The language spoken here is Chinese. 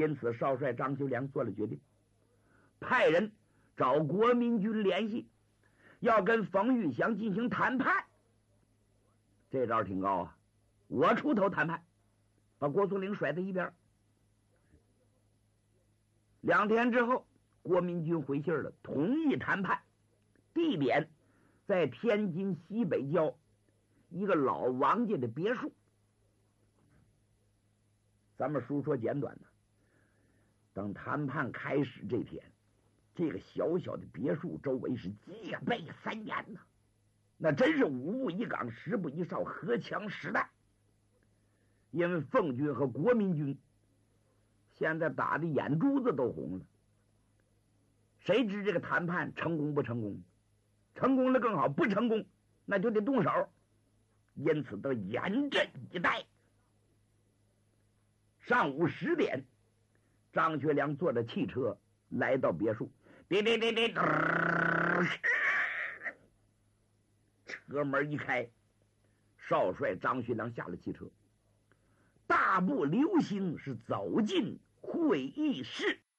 因此少帅张学良做了决定，派人找国民军联系，要跟冯玉祥进行谈判。这招挺高啊，我出头谈判，把郭松龄甩在一边。2天之后，国民军回信了，同意谈判，地点在天津西北郊一个老王家的别墅。咱们书说简短呢，等谈判开始这天，这个小小的别墅周围是戒备森严呐，那真是5步1岗10步1哨，荷枪实弹。因为奉军和国民军现在打的眼珠子都红了，谁知这个谈判成功不成功？成功了更好，不成功那就得动手，因此都严阵以待。上午10点，张学良坐着汽车来到别墅，滴滴滴滴，车门一开，少帅张学良下了汽车，大步流星是走进会议室。